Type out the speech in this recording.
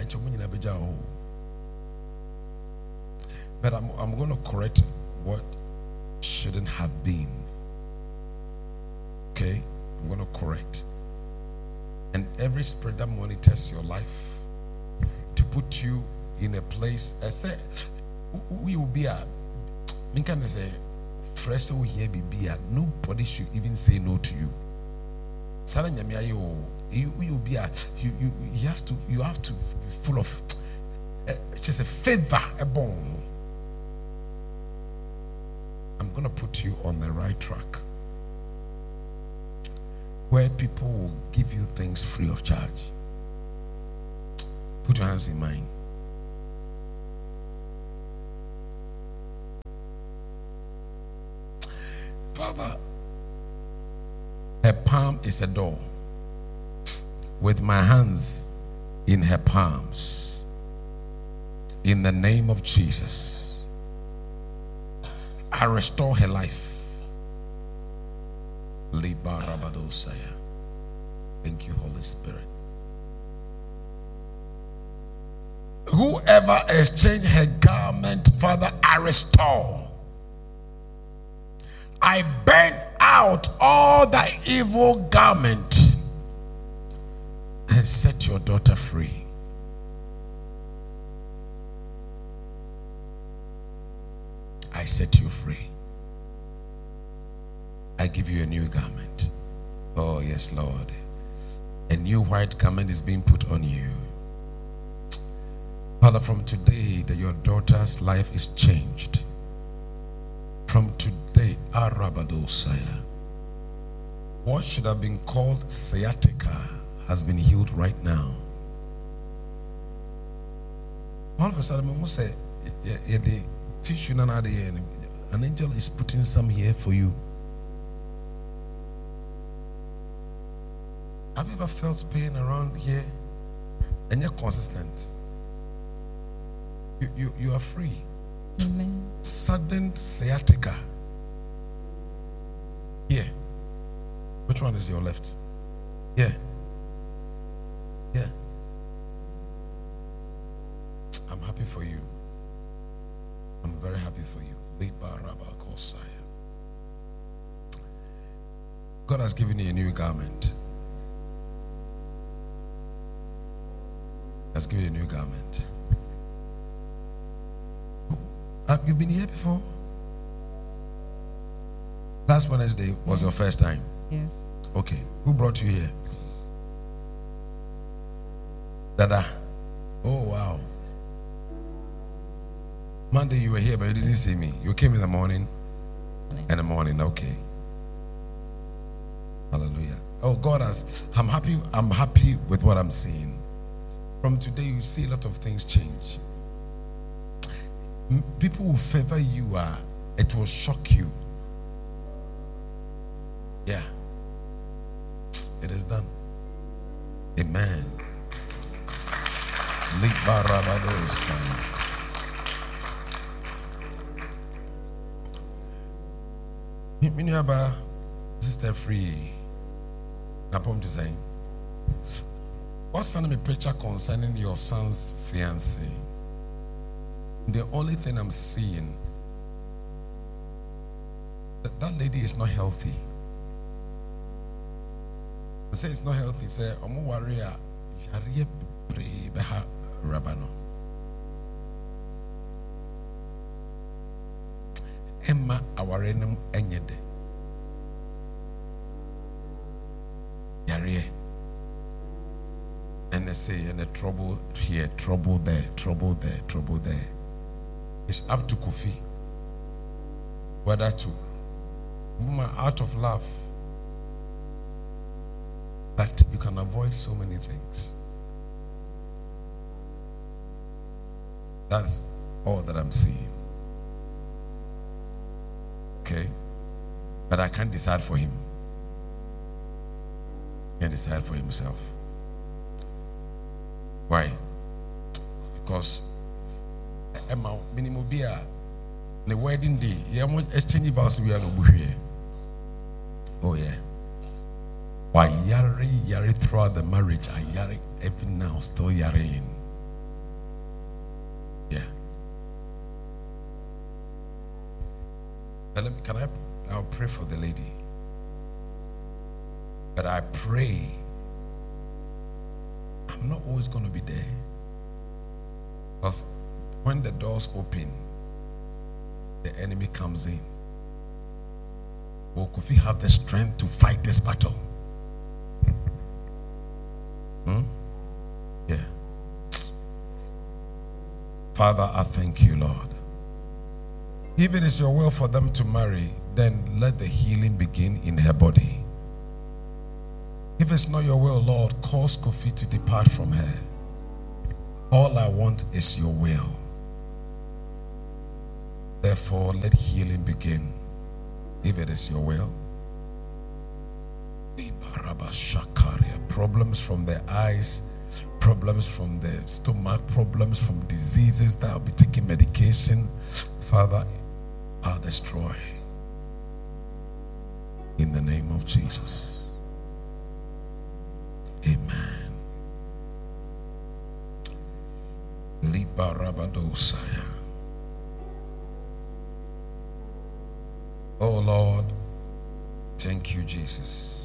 But I'm going to correct what shouldn't have been. Okay? I'm going to correct. And every spirit that monitors your life to put you in a place, I say, we will be a, I can say, fresh here be nobody should even say no to you. You will be a, you have to be full of it's just a favor, a bone. I'm going to put you on the right track where people will give you things free of charge. Put your hands in mine. Father, her palm is a door. With my hands in her palms, in the name of Jesus, I restore her life. Thank you, Holy Spirit. Whoever exchanged her garment, Father, I restore. I burn out all the evil garment and set your daughter free. I set you free. I give you a new garment. Oh, yes, Lord. A new white garment is being put on you. Father, from today, that your daughter's life is changed. From today, Arabadosaya, what should have been called sciatica has been healed right now. All of a sudden, I must say, the tissue an angel is putting some here for you. Have you ever felt pain around here and you're consistent? You are free. Amen. Sudden sciatica. Here. Which one is your left? Here. Here. I'm happy for you. I'm very happy for you. God has given you a new garment. Has given you a new garment. Have you been here before? Last Wednesday was your first time? Yes. Okay. Who brought you here? Dada. Oh, wow. Monday you were here, but you didn't see me. You came in the morning? In the morning, okay. Hallelujah. Oh, God has, I'm happy with what I'm seeing. From today, you see a lot of things change. People who favor you it will shock you. Yeah. It is done. Amen. Minyaba, Sister Free. Napom to say. What's sending me a picture concerning your son's fiancé? The only thing I'm seeing, that lady is not healthy. I say it's not healthy. Say, I'm worried. Yariye beha rabano. Emma awarenum enyede. Yariye. And they say, and the trouble here, trouble there, trouble there, trouble there. It's up to Kofi whether to out of love, but you can avoid so many things. That's all that I'm seeing. Okay, but I can't decide for him. He can decide for himself. Why? Because Emma minimum beer the wedding day. Yeah, exchange vows we are no bush. Oh yeah. Why yari throughout the marriage? I yari every now still yaring. I'll pray for the lady. But I pray I'm not always going to be there. Because when the doors open, the enemy comes in. Will Kofi have the strength to fight this battle? Yeah. Father, I thank you, Lord. If it is your will for them to marry, then let the healing begin in her body. If it's not your will, Lord, cause Kofi to depart from her. All I want is your will. Therefore, let healing begin. If it is your will. Problems from the eyes, problems from the stomach, problems from diseases that will be taking medication, Father, I'll destroy. In the name of Jesus. Amen. Libarabadosaya. Oh Lord, thank you, Jesus.